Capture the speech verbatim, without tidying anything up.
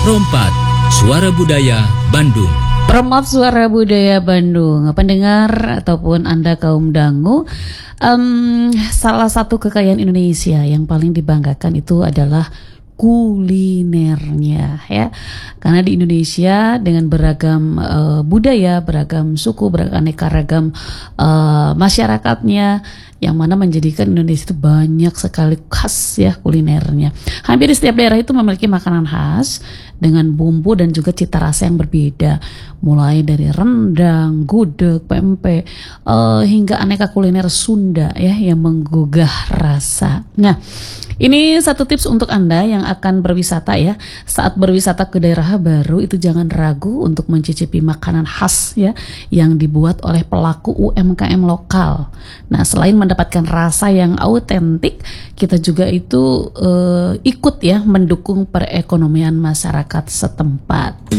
Rompat, Suara Budaya Bandung. Rompat Suara Budaya Bandung, pendengar ataupun Anda kaum dangu, um, salah satu kekayaan Indonesia yang paling dibanggakan itu adalah kulinernya, ya. Karena di Indonesia dengan beragam uh, budaya, beragam suku, beraneka ragam uh, masyarakatnya, yang mana menjadikan Indonesia itu banyak sekali khas ya kulinernya. Hampir di setiap daerah itu memiliki makanan khas dengan bumbu dan juga cita rasa yang berbeda, mulai dari rendang, gudeg, pempek, uh, hingga aneka kuliner Sunda ya yang menggugah rasa. Nah, ini satu tips untuk Anda yang akan berwisata ya. Saat berwisata ke daerah baru itu jangan ragu untuk mencicipi makanan khas ya yang dibuat oleh pelaku U M K M lokal. Nah, selain mendapatkan rasa yang autentik, kita juga itu uh, ikut ya mendukung perekonomian masyarakat setempat.